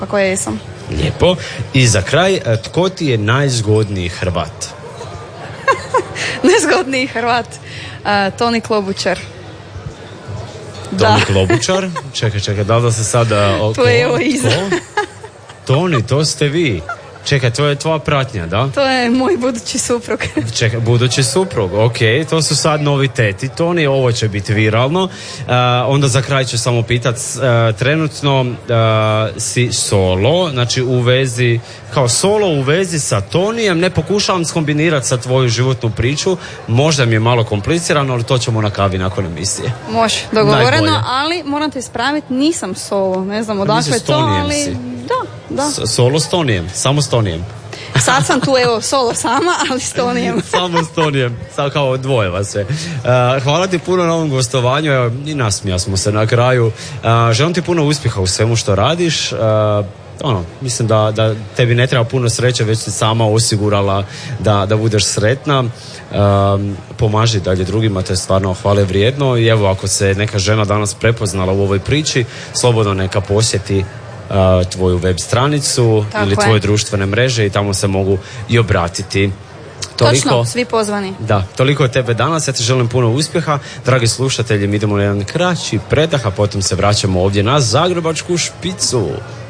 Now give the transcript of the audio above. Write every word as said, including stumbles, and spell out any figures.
pa koja jesam. Lijepo. I za kraj, tko ti je najzgodniji Hrvat? Najzgodniji Hrvat? Uh, Toni Klobučar. Toni da. Klobučar? Čekaj, čekaj, da li da se sada... O, to je evo iza. Toni, to ste vi. Čekaj, to je tvoja pratnja, da? To je moj budući suprug. Čekaj, budući suprug, ok, to su sad noviteti, Toni, ovo će biti viralno. Uh, onda za kraj ću samo pitat, uh, trenutno uh, si solo, znači u vezi, kao solo u vezi sa Tonijem, ne pokušavam skombinirati sa tvoju životnu priču, možda mi je malo komplicirano, ali to ćemo na kavi nakon emisije. Može, dogovoreno, najbolje. Ali moram te ispraviti, nisam solo, ne znam odakle to, ali... Si. Da, da. S- solo s Tonijem, samo s Tonijem. Sad sam tu, evo, solo sama, ali s Tonijem. Samo s Tonijem, samo kao dvoje vas sve. Uh, hvala ti puno na ovom gostovanju, evo, i nasmija smo se na kraju. Uh, želim ti puno uspjeha u svemu što radiš. Uh, ono, mislim da, da tebi ne treba puno sreće, već si sama osigurala da, da budeš sretna. Um, pomaži dalje drugima, to je stvarno hvale vrijedno. I evo, ako se neka žena danas prepoznala u ovoj priči, slobodno neka posjeti Uh, tvoju web stranicu. Tako ili tvoje je. društvene mreže i tamo se mogu i obratiti. Toliko, točno, svi pozvani. Da, toliko od tebe danas, ja ti želim puno uspjeha. Dragi slušatelji, mi idemo na jedan kraći predah, a potom se vraćamo ovdje na Zagrebačku špicu.